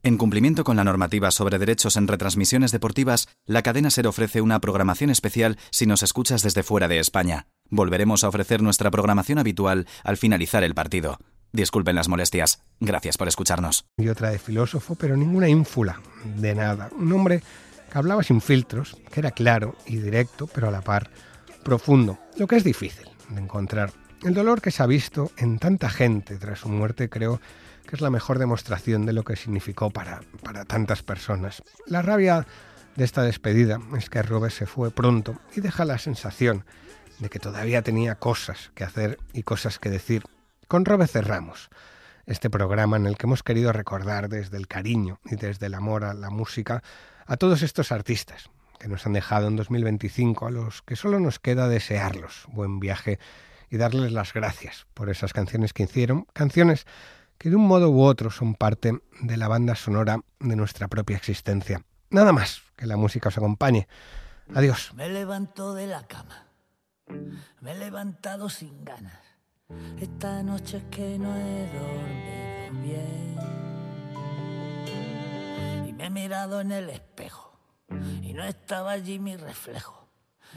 En cumplimiento con la normativa sobre derechos en retransmisiones deportivas, la cadena SER ofrece una programación especial si nos escuchas desde fuera de España. Volveremos a ofrecer nuestra programación habitual al finalizar el partido. Disculpen las molestias. Gracias por escucharnos. Y otra de filósofo, pero ninguna ínfula, de nada. Un hombre que hablaba sin filtros, que era claro y directo, pero a la par profundo, lo que es difícil de encontrar. El dolor que se ha visto en tanta gente tras su muerte creo que es la mejor demostración de lo que significó para tantas personas. La rabia de esta despedida es que Robes se fue pronto y deja la sensación de que todavía tenía cosas que hacer y cosas que decir. Con Robes cerramos este programa en el que hemos querido recordar desde el cariño y desde el amor a la música a todos estos artistas que nos han dejado en 2025, a los que solo nos queda desearlos buen viaje y darles las gracias por esas canciones que hicieron, canciones que de un modo u otro son parte de la banda sonora de nuestra propia existencia. Nada más, que la música os acompañe. Adiós. Me levanto de la cama, me he levantado sin ganas. Esta noche es que no he dormido bien. Y me he mirado en el espejo y no estaba allí mi reflejo.